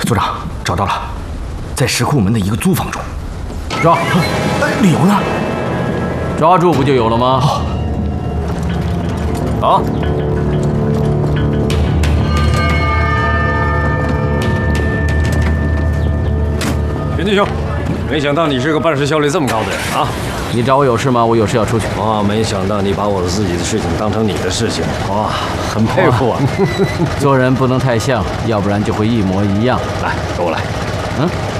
组长找到了，在石库门的一个租房中。 抓！ 理由呢？ 抓住不就有了吗？好。 袁弟兄，没想到你是个办事效率这么高的人啊！ 你找我有事吗？我有事要出去。 哇，没想到你把我自己的事情当成你的事情，哇，很佩服啊！ 做人不能太像，要不然就会一模一样。 来，跟我来。 嗯。